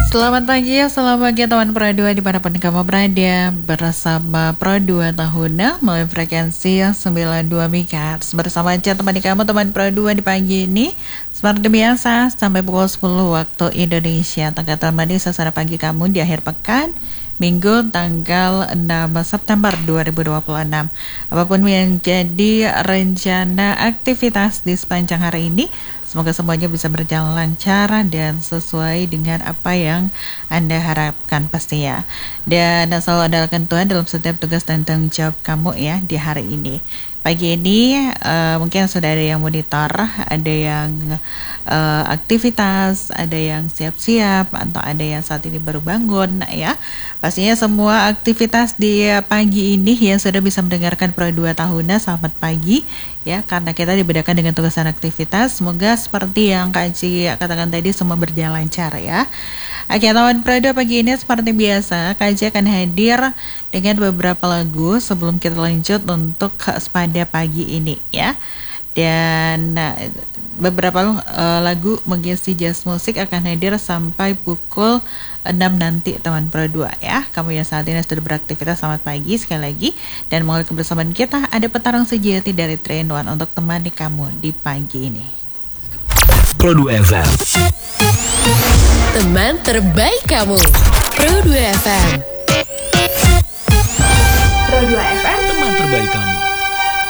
Selamat pagi, selamat pagi teman Pro 2 di mana pun kamu berada bersama Pro 2 Tahuna melalui frekuensi 92 MHz. Bersama aja teman kamu teman Pro 2 di pagi ini seperti biasa sampai pukul 10 waktu Indonesia. Tengah temani sasana pagi kamu di akhir pekan Minggu tanggal 6 September 2026. Apapun yang jadi rencana aktivitas di sepanjang hari ini, semoga semuanya bisa berjalan lancar dan sesuai dengan apa yang Anda harapkan pastinya. Dan selalu andalkan Tuhan dalam setiap tugas dan tanggung jawab kamu ya di hari ini. Pagi ini mungkin sudah ada yang monitor, ada yang aktivitas, ada yang siap-siap, atau ada yang saat ini baru bangun ya. Pastinya semua aktivitas di pagi ini yang sudah bisa mendengarkan Pro 2 Tahuna, selamat pagi ya, karena kita dibedakan dengan tugas dan aktivitas. Semoga seperti yang Kak Ci katakan tadi semua berjalan lancar ya. Oke, teman Pro 2 pagi ini seperti biasa Kak Ci akan hadir dengan beberapa lagu sebelum kita lanjut untuk pada pagi ini ya. Dan beberapa lagu mengisi jazz musik akan hadir sampai pukul 6 nanti teman Pro 2 ya. Kamu yang saat ini sudah beraktivitas, selamat pagi sekali lagi. Dan melalui kebersamaan kita ada petarung sejati dari Train One untuk temani kamu di pagi ini. Pro 2 FM, teman terbaik kamu. Pro 2 FM.